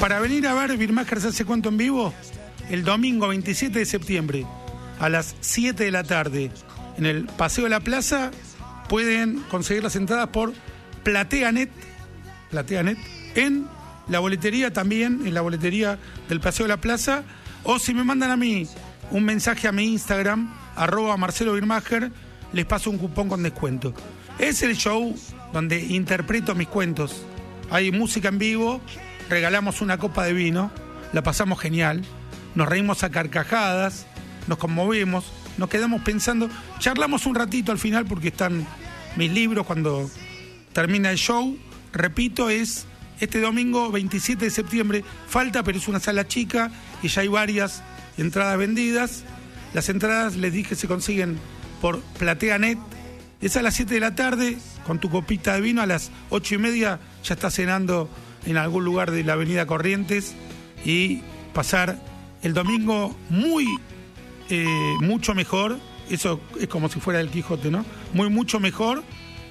para venir a ver Birmacher se hace cuento en vivo, el domingo 27 de septiembre, a las 7 de la tarde, en el Paseo de la Plaza, pueden conseguir las entradas por PlateaNet, en la boletería también, en la boletería del Paseo de la Plaza, o si me mandan a mí un mensaje a mi Instagram, @MarceloBirmacher, les paso un cupón con descuento. Es el show donde interpreto mis cuentos. Hay música en vivo, regalamos una copa de vino, la pasamos genial, nos reímos a carcajadas, nos conmovemos, nos quedamos pensando, charlamos un ratito al final porque están mis libros cuando termina el show. Repito, es este domingo 27 de septiembre, falta, pero es una sala chica y ya hay varias entradas vendidas. Las entradas, les dije, se consiguen por PlateaNet. Es a las 7 de la tarde, con tu copita de vino. A las 8:30 ya estás cenando en algún lugar de la avenida Corrientes y pasar el domingo mucho mejor. Eso es como si fuera el Quijote, ¿no? Mucho mejor.